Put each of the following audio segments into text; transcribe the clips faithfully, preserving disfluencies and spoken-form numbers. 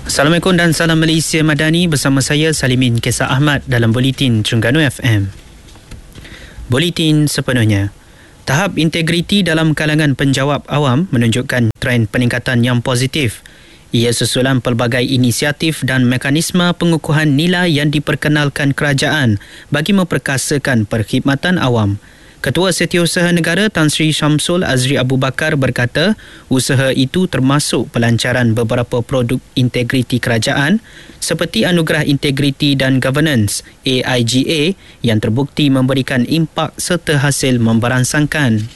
Assalamualaikum dan salam Malaysia Madani, bersama saya Salimin Kesah Ahmad dalam Buletin Terengganu F M. Buletin sepenuhnya. Tahap integriti dalam kalangan penjawat awam menunjukkan trend peningkatan yang positif. Ia susulan pelbagai inisiatif dan mekanisme pengukuhan nilai yang diperkenalkan kerajaan bagi memperkasakan perkhidmatan awam. Ketua Setiausaha Negara Tan Sri Syamsul Azri Abu Bakar berkata, usaha itu termasuk pelancaran beberapa produk integriti kerajaan seperti Anugerah Integriti dan Governance A I G A yang terbukti memberikan impak serta hasil memberangsangkan.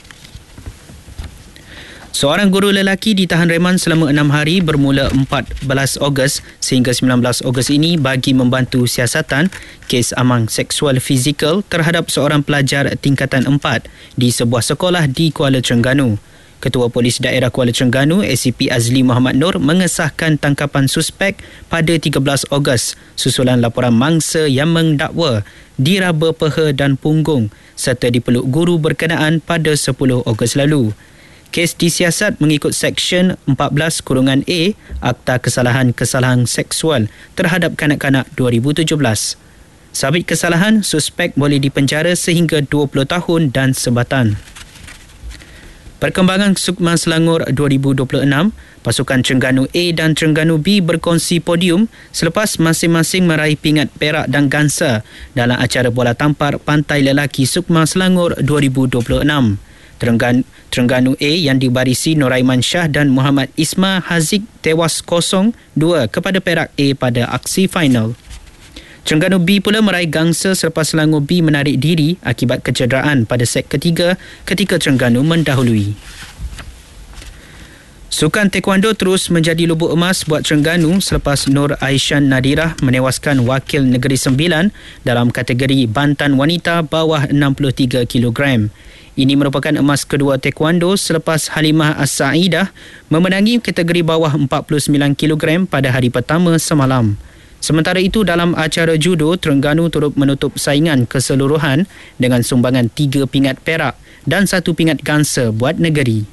Seorang guru lelaki ditahan reman selama enam hari bermula empat belas Ogos sehingga sembilan belas Ogos ini bagi membantu siasatan kes amang seksual fizikal terhadap seorang pelajar tingkatan empat di sebuah sekolah di Kuala Terengganu. Ketua Polis Daerah Kuala Terengganu A C P Azli Muhammad Nur mengesahkan tangkapan suspek pada tiga belas Ogos susulan laporan mangsa yang mendakwa diraba peha dan punggung serta dipeluk guru berkenaan pada sepuluh Ogos lalu. Kes disiasat mengikut Seksyen empat belas A Akta Kesalahan-Kesalahan Seksual terhadap Kanak-kanak dua ribu tujuh belas. Sabit kesalahan, suspek boleh dipenjara sehingga dua puluh tahun dan sebatan. Perkembangan Sukma Selangor dua ribu dua puluh enam, pasukan Terengganu A dan Terengganu B berkongsi podium selepas masing-masing meraih pingat perak dan gansa dalam acara bola tampar Pantai Lelaki Sukma Selangor dua ribu dua puluh enam. Terengganu, Terengganu A yang dibarisi Noraiman Shah dan Muhammad Isma Haziq tewas kosong dua kepada Perak A pada aksi final. Terengganu B pula meraih gangsa selepas Selangor B menarik diri akibat kecederaan pada set ketiga ketika Terengganu mendahului. Sukan taekwondo terus menjadi lubuk emas buat Terengganu selepas Nur Aishan Nadirah menewaskan wakil Negeri Sembilan dalam kategori bantan wanita bawah enam puluh tiga kilogram. Ini merupakan emas kedua taekwondo selepas Halimah As-Saidah memenangi kategori bawah empat puluh sembilan kilogram pada hari pertama semalam. Sementara itu, dalam acara judo, Terengganu turut menutup saingan keseluruhan dengan sumbangan tiga pingat perak dan satu pingat gangsa buat negeri.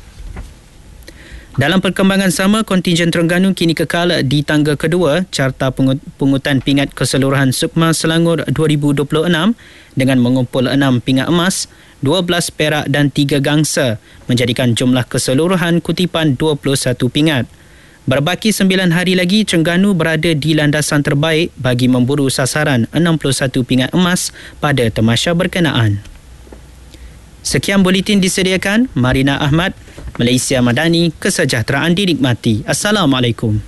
Dalam perkembangan sama, kontingen Terengganu kini kekal di tangga kedua carta pungutan pingat keseluruhan Sukma Selangor dua ribu dua puluh enam dengan mengumpul enam pingat emas, dua belas perak dan tiga gangsa, menjadikan jumlah keseluruhan kutipan dua puluh satu pingat. Berbaki sembilan hari lagi, Terengganu berada di landasan terbaik bagi memburu sasaran enam puluh satu pingat emas pada tamasya berkenaan. Sekian buletin disediakan Marina Ahmad, Malaysia Madani, kesejahteraan dinikmati. Assalamualaikum.